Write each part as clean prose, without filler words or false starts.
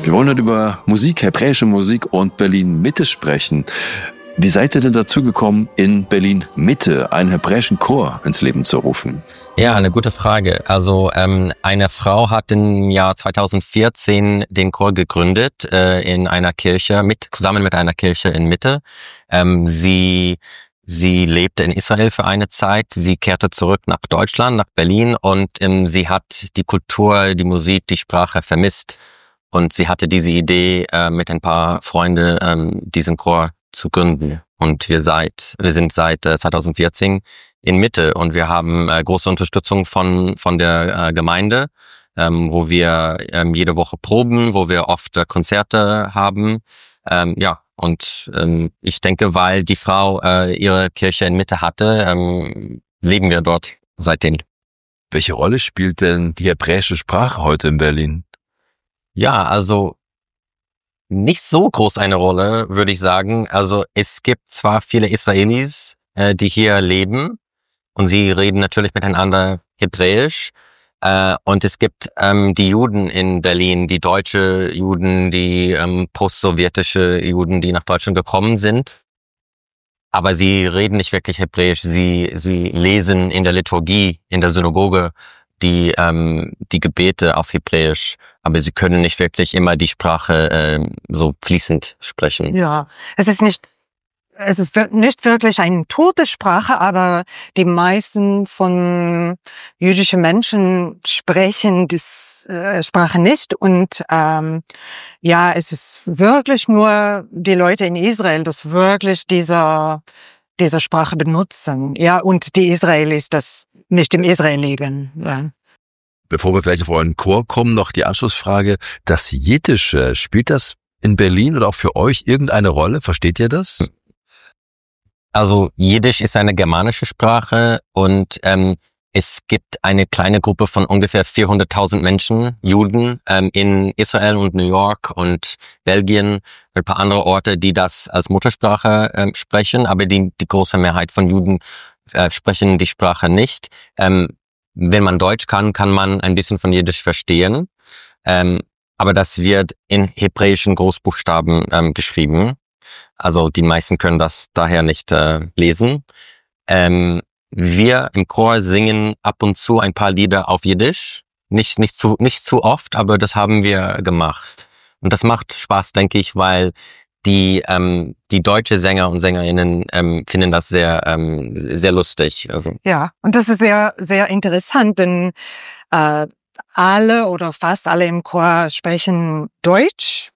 Wir wollen heute über Musik, hebräische Musik und Berlin-Mitte sprechen. Wie seid ihr denn dazu gekommen, in Berlin-Mitte einen hebräischen Chor ins Leben zu rufen? Ja, eine gute Frage. Also eine Frau hat im Jahr 2014 den Chor gegründet in einer Kirche, zusammen mit einer Kirche in Mitte. Sie lebte in Israel für eine Zeit. Sie kehrte zurück nach Deutschland, nach Berlin, und sie hat die Kultur, die Musik, die Sprache vermisst. Und sie hatte diese Idee, mit ein paar Freunden diesen Chor zu gründen. Und wir sind seit 2014 in Mitte, und wir haben große Unterstützung von der Gemeinde, wo wir jede Woche proben, wo wir oft Konzerte haben. Und ich denke, weil die Frau ihre Kirche in Mitte hatte, leben wir dort seitdem. Welche Rolle spielt denn die hebräische Sprache heute in Berlin? Ja, also nicht so groß eine Rolle, würde ich sagen. Also es gibt zwar viele Israelis, die hier leben, und sie reden natürlich miteinander Hebräisch. Und es gibt die Juden in Berlin, die deutsche Juden, die postsowjetische Juden, die nach Deutschland gekommen sind. Aber sie reden nicht wirklich Hebräisch. Sie lesen in der Liturgie, in der Synagoge, die Gebete auf Hebräisch, aber sie können nicht wirklich immer die Sprache so fließend sprechen. Ja, es ist nicht wirklich eine tote Sprache, aber die meisten von jüdischen Menschen sprechen die Sprache nicht. Und es ist wirklich nur die Leute in Israel, das wirklich diese Sprache benutzen. Ja, und die Israelis, das nicht im Israel leben. Ja. Bevor wir gleich auf euren Chor kommen, noch die Anschlussfrage. Das Jiddische, spielt das in Berlin oder auch für euch irgendeine Rolle? Versteht ihr das? Also Jiddisch ist eine germanische Sprache, und es gibt eine kleine Gruppe von ungefähr 400.000 Menschen, Juden, in Israel und New York und Belgien, ein paar andere Orte, die das als Muttersprache sprechen, aber die große Mehrheit von Juden sprechen die Sprache nicht. Wenn man Deutsch kann man ein bisschen von Jiddisch verstehen, aber das wird in hebräischen Großbuchstaben geschrieben. Also die meisten können das daher nicht lesen. Wir im Chor singen ab und zu ein paar Lieder auf Jiddisch. Nicht zu oft, aber das haben wir gemacht. Und das macht Spaß, denke ich, weil die deutsche Sänger und Sängerinnen finden das sehr sehr lustig. Also. Ja, und das ist sehr, sehr interessant, denn alle oder fast alle im Chor sprechen Deutsch.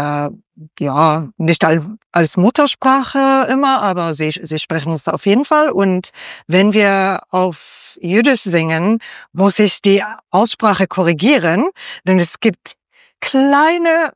Nicht als Muttersprache immer, aber sie sprechen es auf jeden Fall. Und wenn wir auf Jiddisch singen, muss ich die Aussprache korrigieren, denn es gibt kleine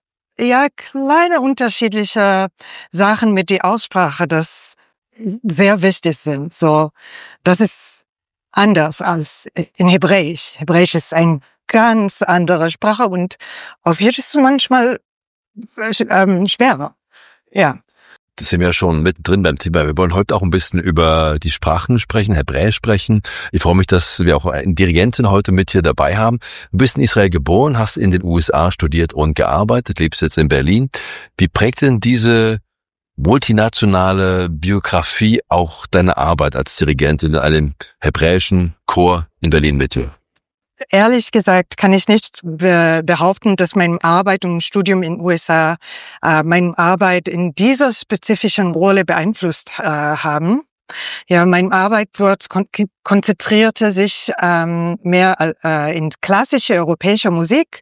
unterschiedliche Sachen mit der Aussprache, das sehr wichtig sind. So, das ist anders als in Hebräisch. Hebräisch ist eine ganz andere Sprache, und auf Jiddisch ist es manchmal schwerer. Ja. Das sind wir ja schon mittendrin beim Thema. Wir wollen heute auch ein bisschen über die Sprachen sprechen, Hebräisch sprechen. Ich freue mich, dass wir auch eine Dirigentin heute mit hier dabei haben. Du bist in Israel geboren, hast in den USA studiert und gearbeitet, lebst jetzt in Berlin. Wie prägt denn diese multinationale Biografie auch deine Arbeit als Dirigentin in einem hebräischen Chor in Berlin-Mitte? Ehrlich gesagt kann ich nicht behaupten, dass meine Arbeit und Studium in den USA meine Arbeit in dieser spezifischen Rolle beeinflusst haben. Ja, meine Arbeit konzentrierte sich mehr in klassische europäische Musik,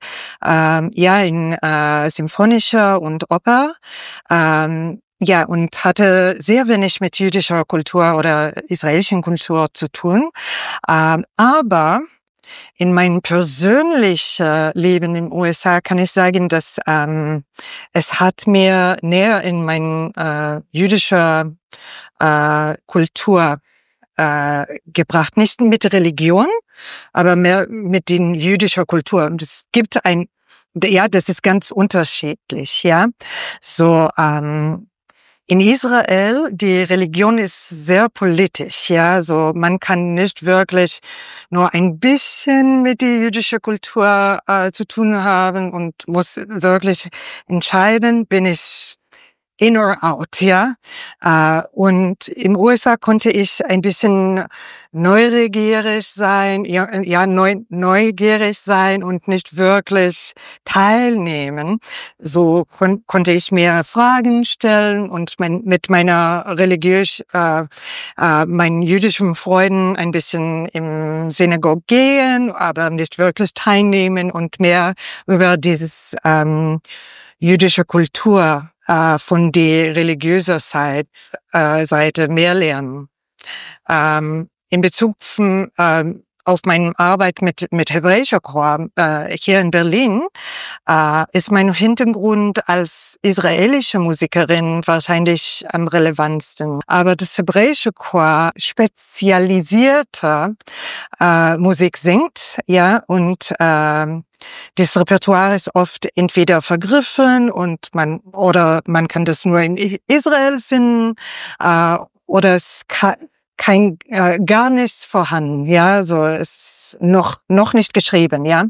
in symphonischer und Oper. Und hatte sehr wenig mit jüdischer Kultur oder israelischen Kultur zu tun. Aber in meinem persönlichen Leben in den USA kann ich sagen, dass es hat mir näher in meine jüdische Kultur gebracht. Nicht mit Religion, aber mehr mit den jüdischer Kultur. Und es gibt das ist ganz unterschiedlich, ja. So, In Israel, die Religion ist sehr politisch, ja, so man kann nicht wirklich nur ein bisschen mit der jüdischen Kultur zu tun haben und muss wirklich entscheiden, bin ich in or out, ja. Und im USA konnte ich ein bisschen neugierig sein, neugierig sein und nicht wirklich teilnehmen. So konnte ich mehr Fragen stellen und mit meiner meinen jüdischen Freunden ein bisschen im Synagoge gehen, aber nicht wirklich teilnehmen und mehr über dieses jüdische Kultur von der religiösen Seite mehr lernen. In Bezug auf meine Arbeit mit hebräischer Chor hier in Berlin ist mein Hintergrund als israelische Musikerin wahrscheinlich am relevantesten. Aber das hebräische Chor spezialisierte Musik singt, ja, und das Repertoire ist oft entweder vergriffen und man kann das nur in Israel finden oder es gar nichts vorhanden, ja, so ist noch nicht geschrieben, ja.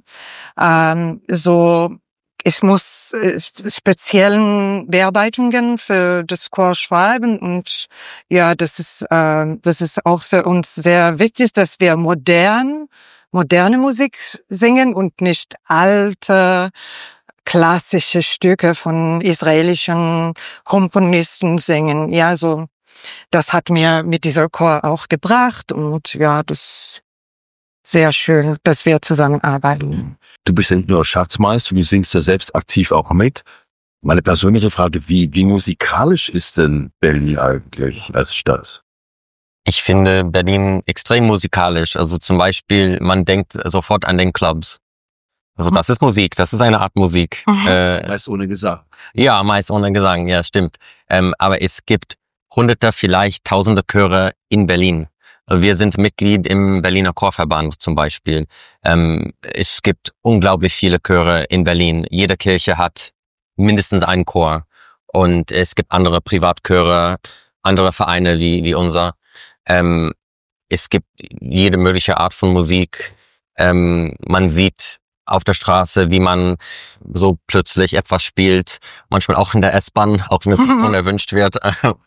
Ich muss speziellen Bearbeitungen für das Chor schreiben und ja, das ist auch für uns sehr wichtig, dass wir moderne Musik singen und nicht alte, klassische Stücke von israelischen Komponisten singen. Ja, so, das hat mir mit dieser Chor auch gebracht und ja, das ist sehr schön, dass wir zusammenarbeiten. Du bist ja nicht nur Schatzmeister, du singst ja selbst aktiv auch mit. Meine persönliche Frage, wie musikalisch ist denn Berlin eigentlich als Stadt? Ich finde Berlin extrem musikalisch. Also zum Beispiel, man denkt sofort an den Clubs. Also das ist Musik, das ist eine Art Musik. Meist ohne Gesang. Ja, meist ohne Gesang, ja, stimmt. Aber es gibt Hunderte, vielleicht Tausende Chöre in Berlin. Wir sind Mitglied im Berliner Chorverband zum Beispiel. Es gibt unglaublich viele Chöre in Berlin. Jede Kirche hat mindestens einen Chor. Und es gibt andere Privatchöre, andere Vereine wie unser. Es gibt jede mögliche Art von Musik. Man sieht auf der Straße, wie man so plötzlich etwas spielt. Manchmal auch in der S-Bahn, auch wenn es unerwünscht wird.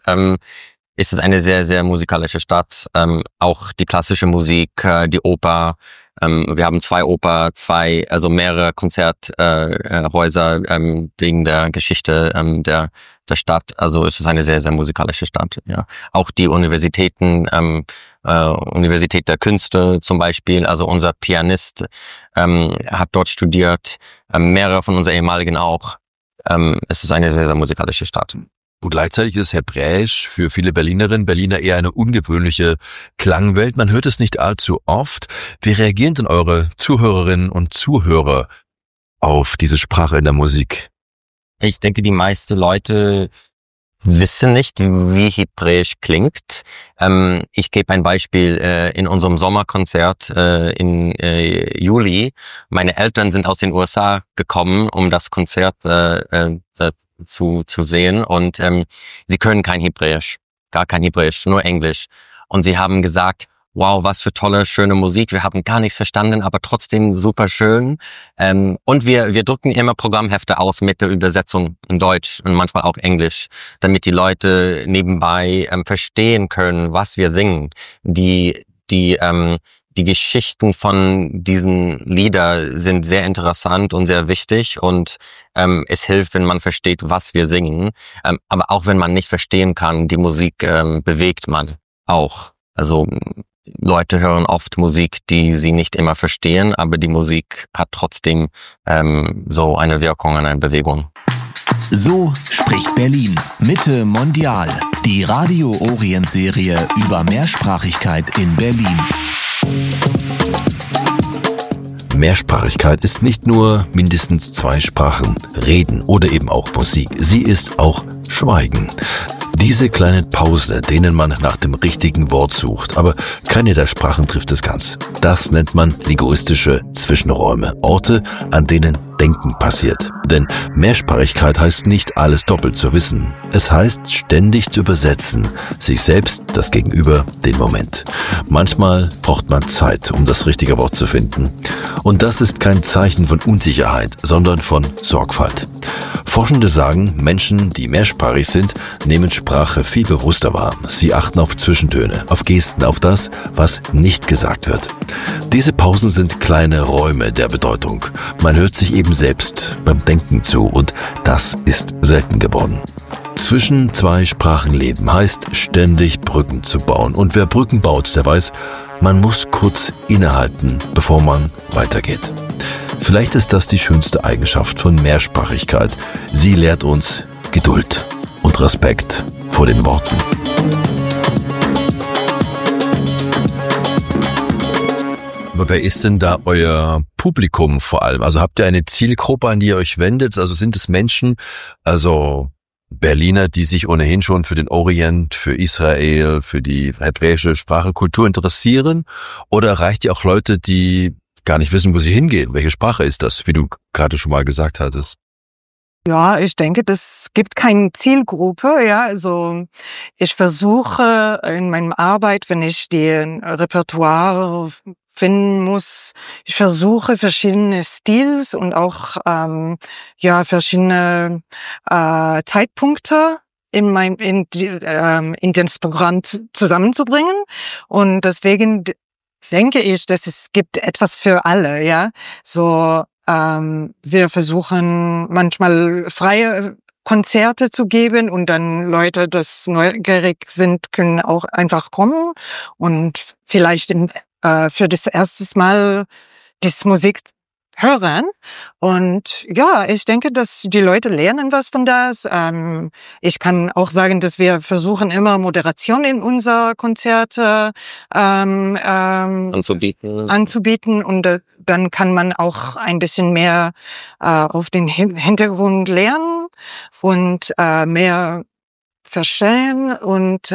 Ist es eine sehr, sehr musikalische Stadt. Auch die klassische Musik, die Oper. Wir haben also mehrere Konzerthäuser wegen der Geschichte der Stadt. Also es ist eine sehr, sehr musikalische Stadt. Ja. Auch die Universitäten, Universität der Künste zum Beispiel. Also unser Pianist hat dort studiert. Mehrere von unseren ehemaligen auch. Es ist eine sehr, sehr musikalische Stadt. Und gleichzeitig ist Hebräisch für viele Berlinerinnen, Berliner eher eine ungewöhnliche Klangwelt. Man hört es nicht allzu oft. Wie reagieren denn eure Zuhörerinnen und Zuhörer auf diese Sprache in der Musik? Ich denke, die meisten Leute wissen nicht, wie Hebräisch klingt. Ich gebe ein Beispiel. In unserem Sommerkonzert in Juli, meine Eltern sind aus den USA gekommen, um das Konzert zu sehen, und sie können kein Hebräisch, gar kein Hebräisch, nur Englisch. Und sie haben gesagt, wow, was für tolle, schöne Musik, wir haben gar nichts verstanden, aber trotzdem super schön. Und wir drucken immer Programmhefte aus mit der Übersetzung in Deutsch und manchmal auch Englisch, damit die Leute nebenbei verstehen können, was wir singen. Die Geschichten von diesen Lieder sind sehr interessant und sehr wichtig, und es hilft, wenn man versteht, was wir singen. Aber auch wenn man nicht verstehen kann, die Musik bewegt man auch. Also Leute hören oft Musik, die sie nicht immer verstehen, aber die Musik hat trotzdem so eine Wirkung, eine Bewegung. So spricht Berlin. Mitte Mondial. Die Radio Orient Serie über Mehrsprachigkeit in Berlin. Mehrsprachigkeit ist nicht nur mindestens 2 Sprachen, Reden oder eben auch Musik. Sie ist auch Schweigen. Diese kleinen Pausen, denen man nach dem richtigen Wort sucht, aber keine der Sprachen trifft es ganz. Das nennt man linguistische Zwischenräume, Orte, an denen Denken passiert. Denn Mehrsprachigkeit heißt nicht alles doppelt zu wissen. Es heißt ständig zu übersetzen, sich selbst, das Gegenüber, den Moment. Manchmal braucht man Zeit, um das richtige Wort zu finden. Und das ist kein Zeichen von Unsicherheit, sondern von Sorgfalt. Forschende sagen, Menschen, die mehrsprachig sind, nehmen Sprache viel bewusster wahr. Sie achten auf Zwischentöne, auf Gesten, auf das, was nicht gesagt wird. Diese Pausen sind kleine Räume der Bedeutung. Man hört sich eben selbst beim Denken zu und das ist selten geworden. Zwischen zwei Sprachen leben heißt ständig Brücken zu bauen. Und wer Brücken baut, der weiß, man muss kurz innehalten, bevor man weitergeht. Vielleicht ist das die schönste Eigenschaft von Mehrsprachigkeit. Sie lehrt uns Geduld und Respekt vor den Worten. Aber wer ist denn da euer Publikum vor allem? Also habt ihr eine Zielgruppe, an die ihr euch wendet? Also sind es Menschen, also Berliner, die sich ohnehin schon für den Orient, für Israel, für die hebräische Sprache, Kultur interessieren? Oder erreicht ihr auch Leute, die gar nicht wissen, wo sie hingehen? Welche Sprache ist das, wie du gerade schon mal gesagt hattest? Ja, ich denke, das gibt keine Zielgruppe, ja. Also ich versuche in meiner Arbeit, wenn ich die Repertoire finden muss, ich versuche verschiedene Stils und auch verschiedene Zeitpunkte in das Programm zusammenzubringen. Und deswegen denke ich, dass es gibt etwas für alle, ja. So wir versuchen manchmal freie Konzerte zu geben und dann Leute, das neugierig sind, können auch einfach kommen und vielleicht für das erste Mal diese Musik hören. Und ja, ich denke, dass die Leute lernen was von das. Ich kann auch sagen, dass wir versuchen immer Moderation in unser Konzerte anzubieten und dann kann man auch ein bisschen mehr auf den Hintergrund lernen und mehr verstehen und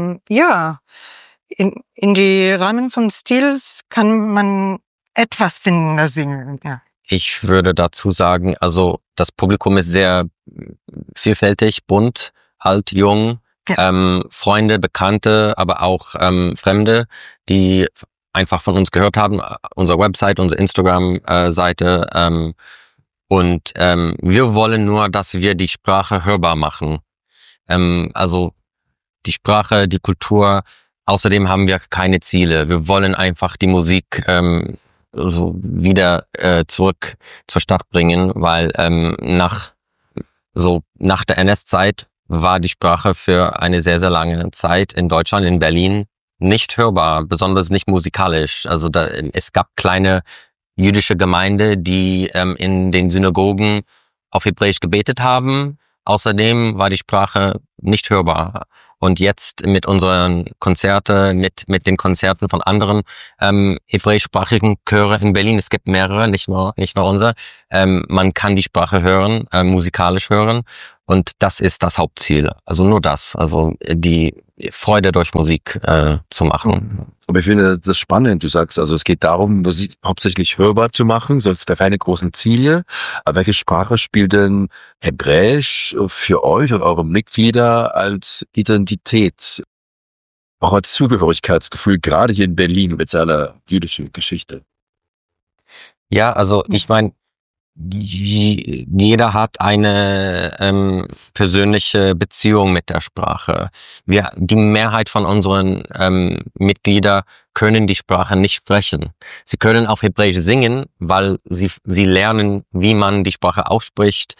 in die Rahmen von Stils kann man etwas finden, das singen, ja. Ich würde dazu sagen, also das Publikum ist sehr vielfältig, bunt, alt, jung, ja. Freunde, Bekannte, aber auch Fremde, die einfach von uns gehört haben, unsere Website, unsere Instagram-Seite. Und wir wollen nur, dass wir die Sprache hörbar machen. Also die Sprache, die Kultur. Außerdem haben wir keine Ziele. Wir wollen einfach die Musik so wieder zurück zur Stadt bringen, weil nach der NS-Zeit war die Sprache für eine sehr, sehr lange Zeit in Deutschland, in Berlin, nicht hörbar, besonders nicht musikalisch. Also es gab kleine jüdische Gemeinde, die in den Synagogen auf Hebräisch gebetet haben. Außerdem war die Sprache nicht hörbar. Und jetzt mit unseren Konzerten, mit den Konzerten von anderen hebräischsprachigen Chöre in Berlin, es gibt mehrere, nicht nur unser, man kann die Sprache hören, musikalisch hören. Und das ist das Hauptziel. Also nur das, also die Freude durch Musik zu machen. Aber ich finde das spannend. Du sagst, also es geht darum, Musik hauptsächlich hörbar zu machen, sonst keine großen Ziele. Aber welche Sprache spielt denn Hebräisch für euch und eure Mitglieder als Identität, auch als Zugehörigkeitsgefühl, gerade hier in Berlin mit seiner jüdischen Geschichte? Ja, also ich meine, jeder hat eine persönliche Beziehung mit der Sprache. Die Mehrheit von unseren Mitgliedern können die Sprache nicht sprechen. Sie können auf Hebräisch singen, weil sie lernen, wie man die Sprache ausspricht.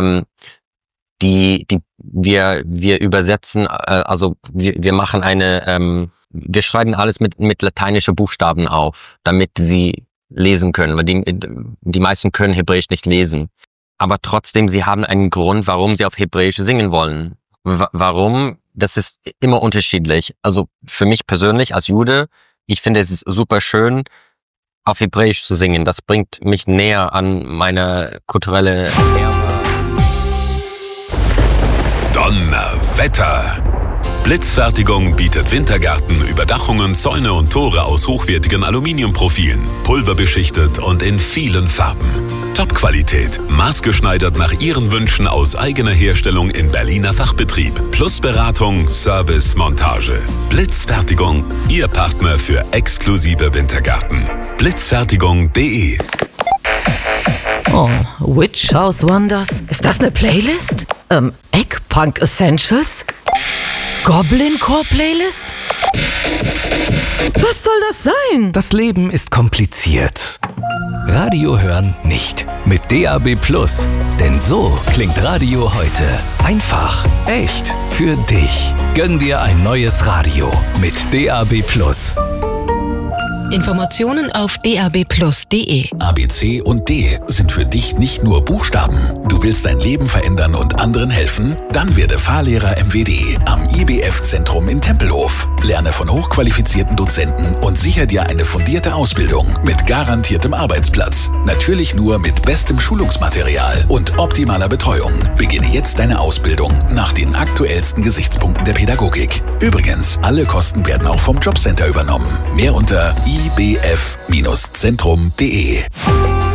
Wir übersetzen, also wir machen wir schreiben alles mit lateinischen Buchstaben auf, damit sie lesen können, weil die meisten können Hebräisch nicht lesen. Aber trotzdem, sie haben einen Grund, warum sie auf Hebräisch singen wollen. Warum? Das ist immer unterschiedlich. Also für mich persönlich als Jude, ich finde es super schön, auf Hebräisch zu singen. Das bringt mich näher an meine kulturelle Erbe. Donnerwetter! Blitzfertigung bietet Wintergärten, Überdachungen, Zäune und Tore aus hochwertigen Aluminiumprofilen, pulverbeschichtet und in vielen Farben. Top-Qualität, maßgeschneidert nach Ihren Wünschen aus eigener Herstellung im Berliner Fachbetrieb. Plus Beratung, Service, Montage. Blitzfertigung, Ihr Partner für exklusive Wintergärten. Blitzfertigung.de. Oh, Witch House Wonders. Ist das eine Playlist? Eggpunk Essentials? Goblin Core Playlist? Was soll das sein? Das Leben ist kompliziert. Radio hören nicht. Mit DAB+. Denn so klingt Radio heute. Einfach, echt, für dich. Gönn dir ein neues Radio mit DAB+. Informationen auf dabplus.de. A, B, C und D sind für dich nicht nur Buchstaben. Du willst dein Leben verändern und anderen helfen? Dann werde Fahrlehrer MWD am IBF-Zentrum in Tempelhof. Lerne von hochqualifizierten Dozenten und sichere dir eine fundierte Ausbildung mit garantiertem Arbeitsplatz. Natürlich nur mit bestem Schulungsmaterial und optimaler Betreuung. Beginne jetzt deine Ausbildung nach den aktuellsten Gesichtspunkten der Pädagogik. Übrigens, alle Kosten werden auch vom Jobcenter übernommen. Mehr unter ibf-zentrum.de.